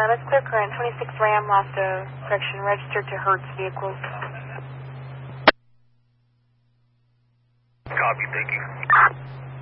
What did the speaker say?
That's clear current. 26 Ram lost a correction registered to Hertz vehicles. Copy, thank you.